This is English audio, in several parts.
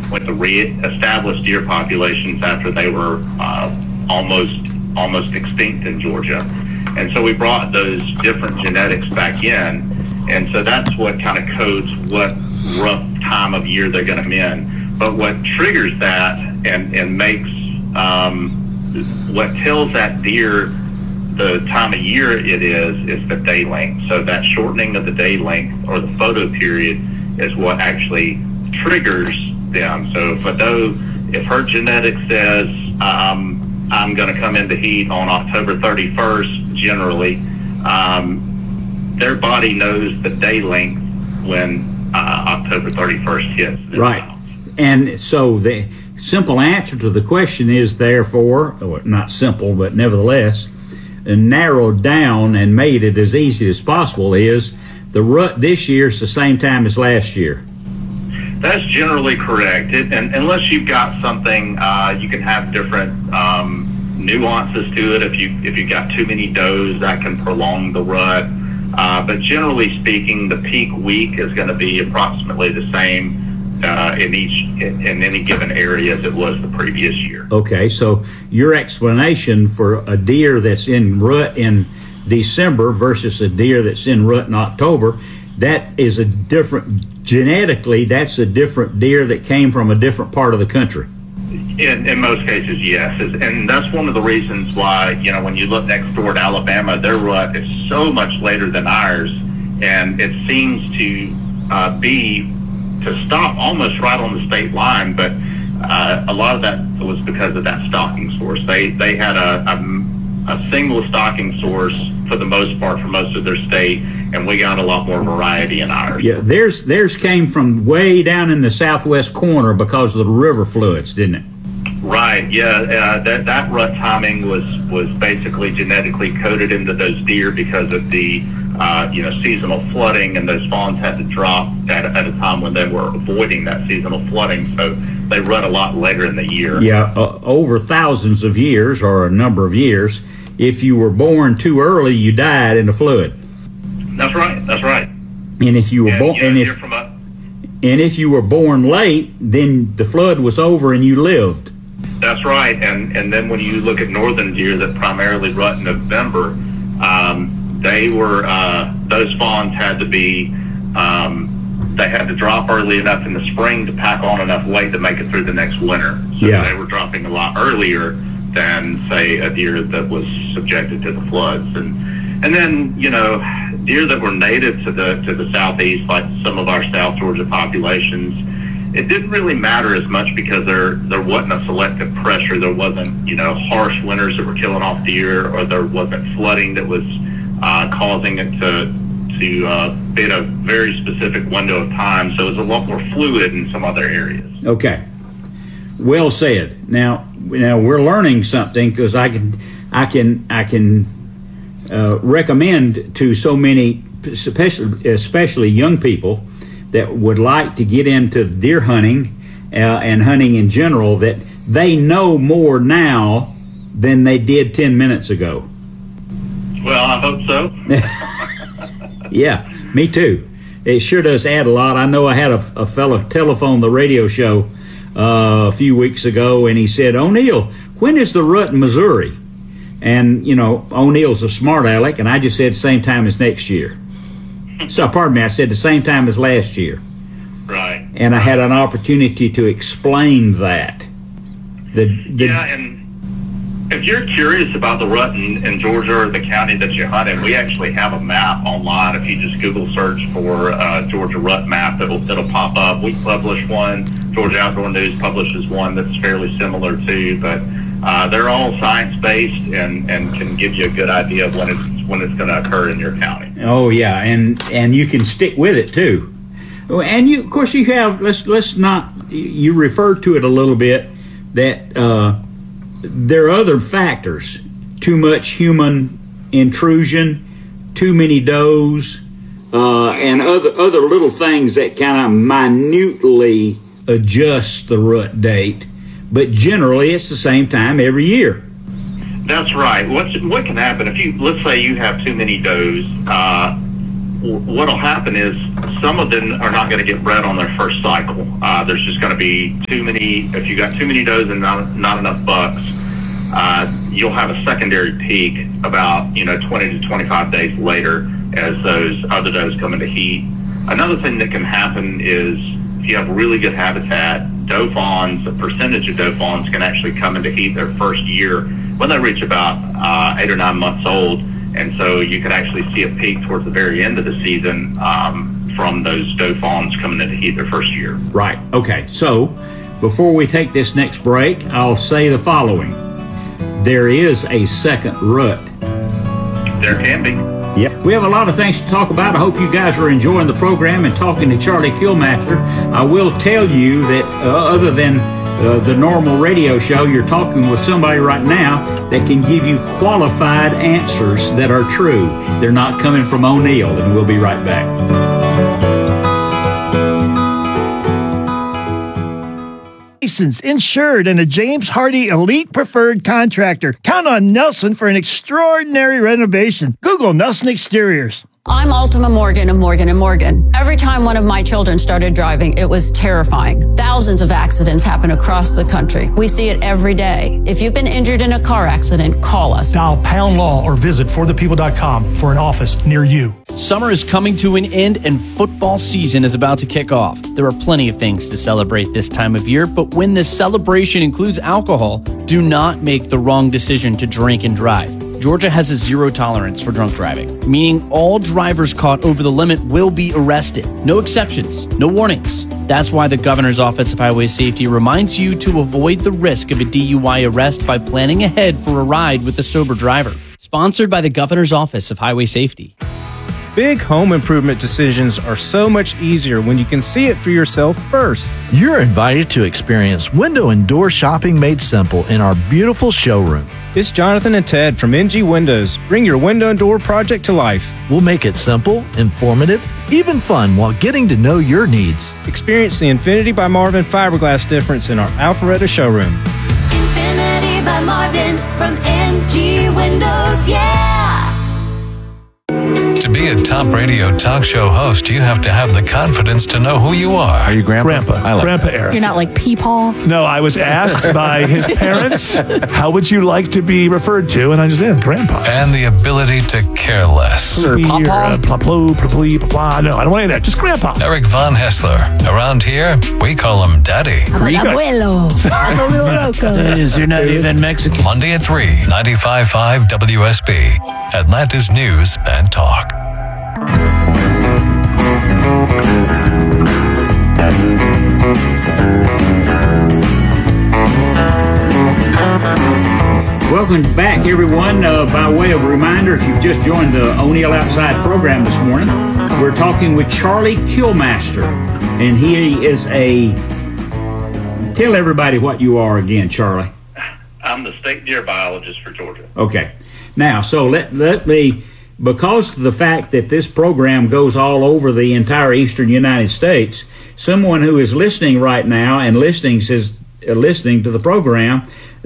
went to re-establish deer populations after they were almost extinct in Georgia. And so we brought those different genetics back in. And so that's what kind of codes what rough time of year they're going to be in. But what triggers that and makes what tells that deer the time of year it is the day length. So that shortening of the day length or the photo period is what actually triggers them. So if a doe, if her genetic says I'm going to come into heat on October 31st, generally, their body knows the day length when October 31st hits. Right. And so the simple answer to the question is therefore, or not simple, but nevertheless, narrowed down and made it as easy as possible is the rut this year is the same time as last year. That's generally correct. And unless you've got something, you can have different nuances to it. If you got too many does, that can prolong the rut. But generally speaking, the peak week is going to be approximately the same in any given area as it was the previous year. Okay, so your explanation for a deer that's in rut in December versus a deer that's in rut in October, that is a different, genetically, that's a different deer that came from a different part of the country. In most cases, yes. And that's one of the reasons why, when you look next door to Alabama, their rut is so much later than ours. And it seems to stop almost right on the state line. But a lot of that was because of that stocking source. They had a single stocking source for the most part for most of their state, and we got a lot more variety in ours. Yeah, theirs came from way down in the southwest corner because of the river fluids, didn't it? Right, yeah. That rut timing was basically genetically coded into those deer because of the seasonal flooding, and those fawns had to drop at a time when they were avoiding that seasonal flooding, so they rut a lot later in the year. Yeah, over thousands of years or a number of years. If you were born too early, you died in the flood. That's right. And if you were born, and if you were born late, then the flood was over and you lived. That's right. And then when you look at northern deer that primarily rut in November, they were those fawns had to be they had to drop early enough in the spring to pack on enough weight to make it through the next winter. So they were dropping a lot earlier than, say, a deer that was subjected to the floods. And then, deer that were native to the southeast, like some of our South Georgia populations, it didn't really matter as much because there wasn't a selective pressure. There wasn't, harsh winters that were killing off deer, or there wasn't flooding that was causing it to be at a very specific window of time. So it was a lot more fluid in some other areas. Okay. Well said. Now we're learning something, because I can recommend to so many, especially young people that would like to get into deer hunting and hunting in general, that they know more now than they did 10 minutes ago. Well, I hope so. Yeah, me too. It sure does add a lot. I know I had a fellow telephone the radio show a few weeks ago, and he said, "O'Neill, when is the rut in Missouri?" And, O'Neill's a smart aleck, and I just said same time as next year. So, pardon me, I said the same time as last year. Right. And I had an opportunity to explain that. Yeah, and if you're curious about the rut in Georgia or the county that you hunt in, we actually have a map online. If you just Google search for Georgia rut map, it'll pop up. We publish one. Georgia Outdoor News publishes one that's fairly similar too, but they're all science-based and can give you a good idea of when it's going to occur in your county. Oh yeah, and you can stick with it too. And you, of course, you have. Let's not. You referred to it a little bit that there are other factors: too much human intrusion, too many does, and other little things that kind of minutely adjust the rut date. But generally, it's the same time every year. That's right. What can happen if let's say you have too many does? what'll happen is some of them are not going to get bred on their first cycle. There's just going to be too many. If you got too many does and not enough bucks, you'll have a secondary peak about 20 to 25 days later as those other does come into heat. Another thing that can happen is if you have really good habitat, doe fawns, a percentage of doe fawns can actually come into heat their first year when they reach about 8 or 9 months old. And so you can actually see a peak towards the very end of the season from those doe fawns coming into heat their first year. Right. Okay. So before we take this next break, I'll say the following. There is a second rut. There can be. Yeah. We have a lot of things to talk about. I hope you guys are enjoying the program and talking to Charlie Killmaster. I will tell you that other than the normal radio show, you're talking with somebody right now that can give you qualified answers that are true. They're not coming from O'Neill, and we'll be right back. Licensed, insured, and a James Hardy Elite Preferred Contractor. Count on Nelson for an extraordinary renovation. Google Nelson Exteriors. I'm Ultima Morgan of Morgan & Morgan. Every time one of my children started driving, it was terrifying. Thousands of accidents happen across the country. We see it every day. If you've been injured in a car accident, call us. Dial Pound Law or visit forthepeople.com for an office near you. Summer is coming to an end and football season is about to kick off. There are plenty of things to celebrate this time of year, but when this celebration includes alcohol, do not make the wrong decision to drink and drive. Georgia has a zero tolerance for drunk driving, meaning all drivers caught over the limit will be arrested. No exceptions, no warnings. That's why the Governor's Office of Highway Safety reminds you to avoid the risk of a DUI arrest by planning ahead for a ride with a sober driver. Sponsored by the Governor's Office of Highway Safety. Big home improvement decisions are so much easier when you can see it for yourself first. You're invited to experience window and door shopping made simple in our beautiful showroom. It's Jonathan and Ted from NG Windows. Bring your window and door project to life. We'll make it simple, informative, even fun while getting to know your needs. Experience the Infinity by Marvin fiberglass difference in our Alpharetta showroom. Infinity by Marvin from NG Windows, yeah! To be a top radio talk show host, you have to have the confidence to know who you are. Are you Grandpa? Grandpa. I like Grandpa that. Eric. You're not like Peepaw? No, I was asked by his parents, how would you like to be referred to? And I just said, Grandpa. And the ability to care less. No, I don't want any of that. Just Grandpa. Eric Von Hessler. Around here, we call him Daddy. Abuelo. You're not even Mexican. Monday at 3, 95.5 WSB. Atlanta's News and Talk. Welcome back, everyone. By way of a reminder, if you've just joined the O'Neill Outside program this morning, we're talking with Charlie Killmaster, and he is tell everybody what you are again, Charlie. I'm the state deer biologist for Georgia. Okay. Now, so let me, because of the fact that this program goes all over the entire eastern United States, someone who is listening right now and listening to the program,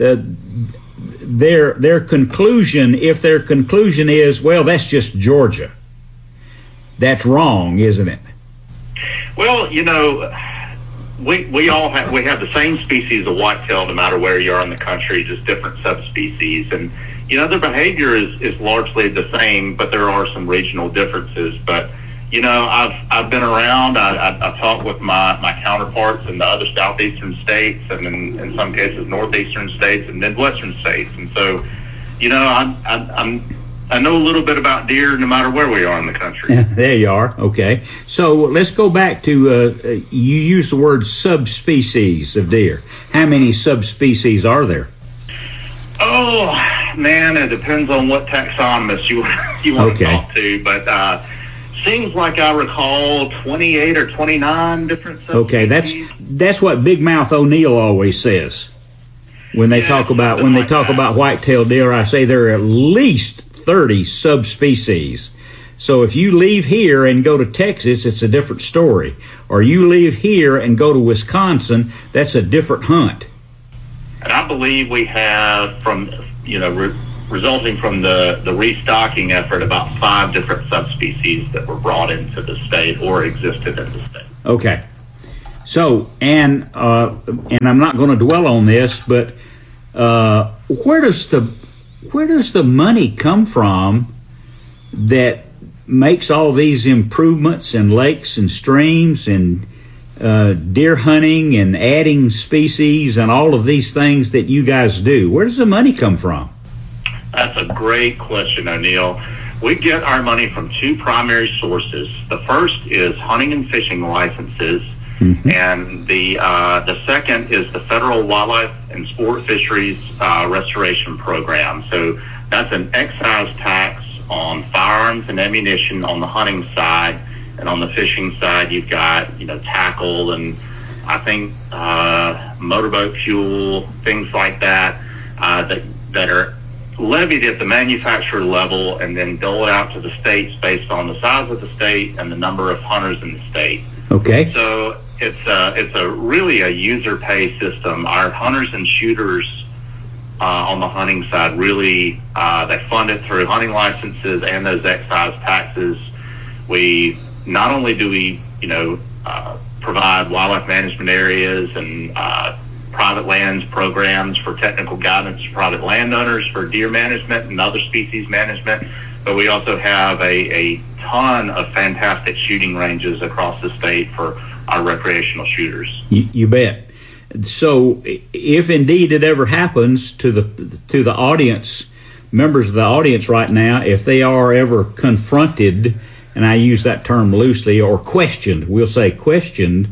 their conclusion, if their conclusion is, well, that's just Georgia, that's wrong, isn't it? Well, we have the same species of whitetail no matter where you are in the country, just different subspecies, and their behavior is largely the same, but there are some regional differences. But I've been around. I've talked with my counterparts in the other southeastern states, and in some cases northeastern states and midwestern states. And so, I know a little bit about deer no matter where we are in the country. There you are. Okay. So let's go back to, you used the word subspecies of deer. How many subspecies are there? Oh, man, it depends on what taxonomist you want to talk to. But seems like I recall 28 or 29 different subspecies. Okay, that's what Big Mouth O'Neill always says. When they talk about white-tailed deer, I say there are at least 30 subspecies. So if you leave here and go to Texas, it's a different story. Or you leave here and go to Wisconsin, that's a different hunt. And I believe we have, from resulting from the restocking effort, about 5 different subspecies that were brought into the state or existed in the state. Okay. So, and I'm not going to dwell on this, but where does the money come from that makes all these improvements in lakes and streams and deer hunting and adding species and all of these things that you guys do? Where does the money come from? That's a great question, O'Neill. We get our money from 2 primary sources. The first is hunting and fishing licenses, and the second is the Federal Wildlife and Sport Fisheries Restoration Program. So that's an excise tax on firearms and ammunition on the hunting side, and on the fishing side, you've got tackle and I think motorboat fuel, things like that, that are levied at the manufacturer level and then dole out to the states based on the size of the state and the number of hunters in the state. Okay. So it's really a user pay system. Our hunters and shooters on the hunting side really they fund it through hunting licenses and those excise taxes. We not only do we provide wildlife management areas and private lands programs for technical guidance to private landowners for deer management and other species management, but we also have a ton of fantastic shooting ranges across the state for our recreational shooters. You bet. So if indeed it ever happens to the audience, members of the audience right now, if they are ever confronted, and I use that term loosely, or questioned, we'll say questioned,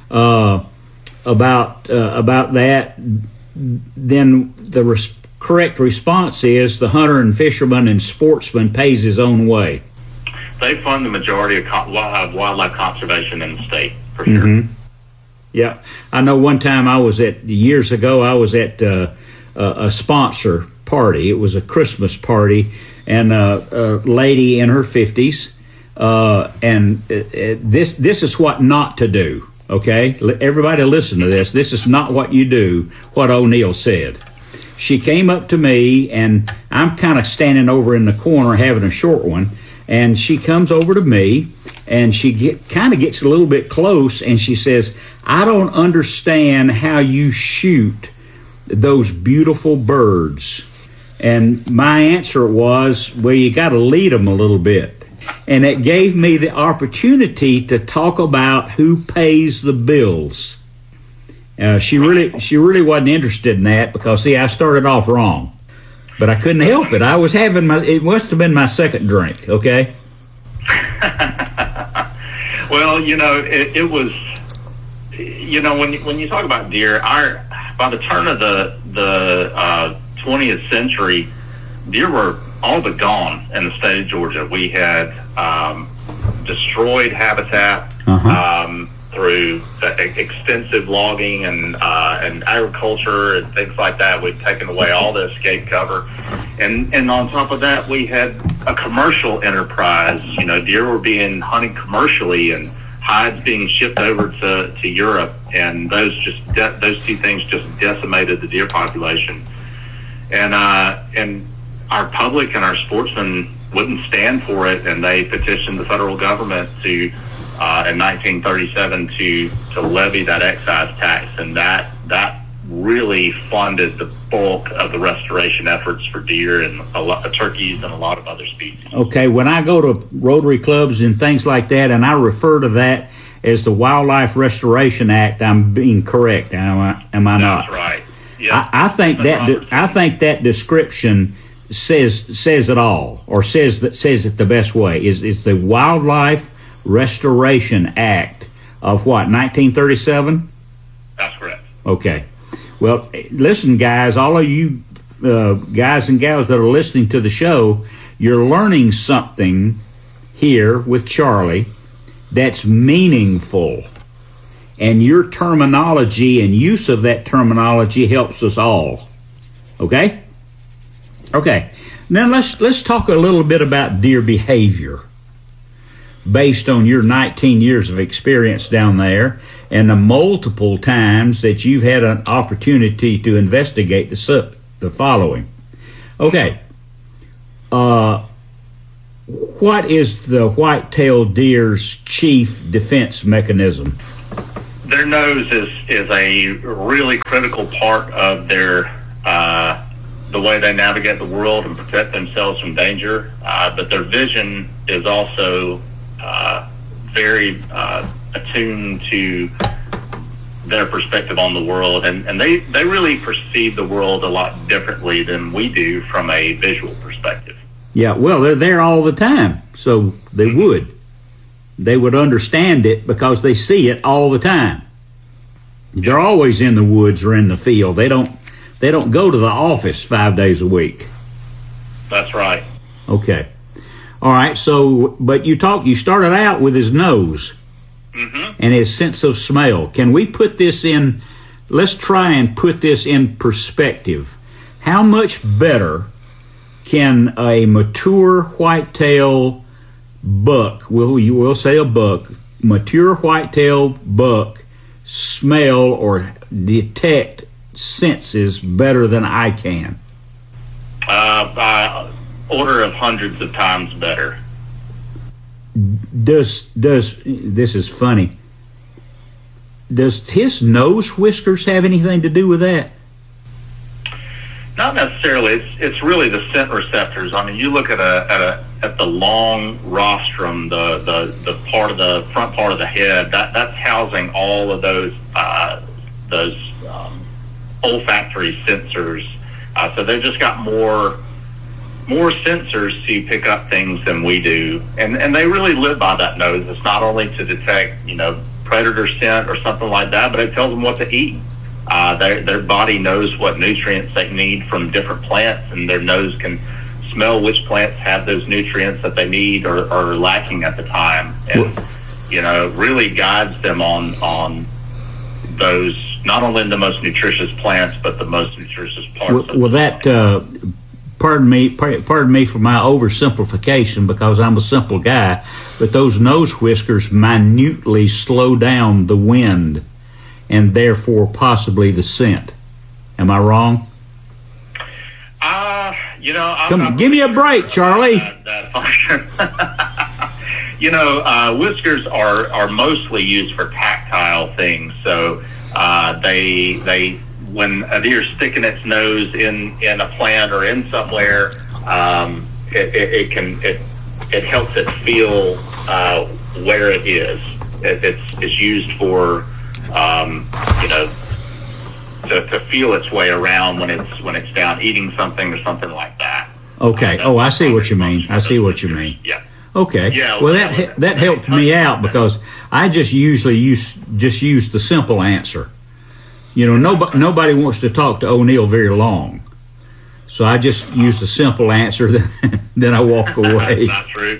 about that, then the correct response is the hunter and fisherman and sportsman pays his own way. They fund the majority of wildlife conservation in the state, for sure. Yeah, I know one time years ago, I was at a sponsor party. It was a Christmas party, and a lady in her 50s, and this is what not to do. Okay, everybody listen to this. This is not what you do, what O'Neill said. She came up to me, and I'm kind of standing over in the corner having a short one, and she comes over to me, and she kind of gets a little bit close, and she says, "I don't understand how you shoot those beautiful birds." And my answer was, well, you got to lead them a little bit. And it gave me the opportunity to talk about who pays the bills. She really wasn't interested in that because, see, I started off wrong. But I couldn't help it. I was it must have been my second drink, okay? Well, it was, when you talk about deer, by the turn of the 20th century, deer were all but gone in the state of Georgia. We had destroyed habitat through extensive logging and agriculture and things like that. We'd taken away all the escape cover, and on top of that, we had a commercial enterprise. Deer were being hunted commercially, and hides being shipped over to Europe, and those two things just decimated the deer population. And our public and our sportsmen wouldn't stand for it, and they petitioned the federal government to, in 1937, to levy that excise tax, and that really funded the bulk of the restoration efforts for deer and a lot of turkeys and a lot of other species. Okay, when I go to Rotary clubs and things like that, and I refer to that as the Wildlife Restoration Act, I'm being correct, am I not? That's right. Yeah. I think that description says it all, or says it the best way. Is the Wildlife Restoration Act of what, 1937? That's correct. Okay. Well, listen, guys, all of you guys and gals that are listening to the show, you're learning something here with Charlie that's meaningful. And your terminology and use of that terminology helps us all. Okay? Okay. Now let's talk a little bit about deer behavior based on your 19 years of experience down there and the multiple times that you've had an opportunity to investigate the following. Okay. what is the white-tailed deer's chief defense mechanism? Their nose is a really critical part of their the way they navigate the world and protect themselves from danger. But their vision is also very attuned to their perspective on the world, and they really perceive the world a lot differently than we do from a visual perspective. Yeah, well, they're there all the time, so they would understand it because they see it all the time. They're always in the woods or in the field. They don't go to the office 5 days a week. That's right. Okay. All right, so, but you started out with his nose and his sense of smell. Can we put this in, let's try and put this in perspective. How much better can a mature whitetail buck, you will say a buck, mature whitetail buck smell or detect senses better than I can? By order of hundreds of times better. Does this is funny. Does his nose whiskers have anything to do with that? Not necessarily. It's really the scent receptors. I mean, you look at the long rostrum, the part of the front part of the head. That's housing all of those olfactory sensors. So they've just got more sensors to pick up things than we do, and they really live by that nose. It's not only to detect predator scent or something like that, but it tells them what to eat. Their body knows what nutrients they need from different plants, and their nose can smell which plants have those nutrients that they need or are lacking at the time, and really guides them on those, not only the most nutritious plants but the most nutritious parts. Pardon me for my oversimplification, because I'm a simple guy, but those nose whiskers minutely slow down the wind and therefore possibly the scent. Am I wrong? Give me a break, Charlie. That function. Whiskers are mostly used for tactile things. So they when a deer's sticking its nose in a plant or in somewhere, it helps it feel where it is. It's used for to feel its way around when it's down eating something or something like that. Okay. I see what you mean. Yeah. Okay. Yeah. Well, that helped me out, because I just usually use the simple answer. Nobody wants to talk to O'Neill very long, so I just use the simple answer. Then I walk away. That's not true.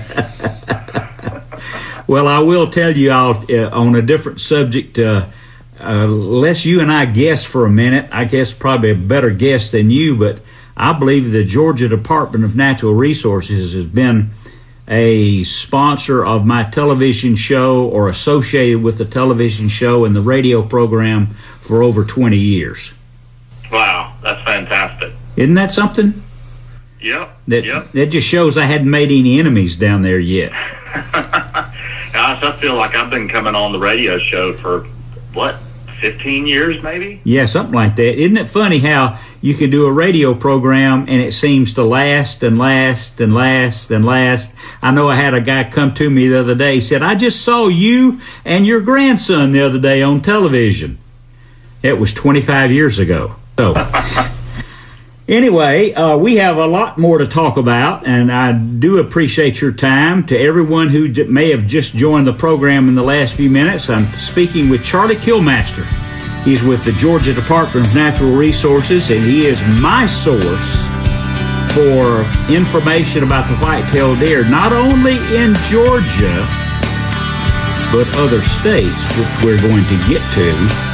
Well, I will tell you, on a different subject. Let's you and I guess for a minute. I guess probably a better guess than you, but I believe the Georgia Department of Natural Resources has been a sponsor of my television show, or associated with the television show and the radio program, for over 20 years. Wow, that's fantastic. Isn't that something? Yep. That just shows I hadn't made any enemies down there yet. Gosh, I feel like I've been coming on the radio show for 15 years maybe? Yeah, something like that. Isn't it funny how you can do a radio program and it seems to last and last and last and last? I know I had a guy come to me the other day. He said, I just saw you and your grandson the other day on television. It was 25 years ago. So anyway, we have a lot more to talk about, and I do appreciate your time. To everyone who may have just joined the program in the last few minutes, I'm speaking with Charlie Killmaster. He's with the Georgia Department of Natural Resources, and he is my source for information about the white-tailed deer, not only in Georgia, but other states, which we're going to get to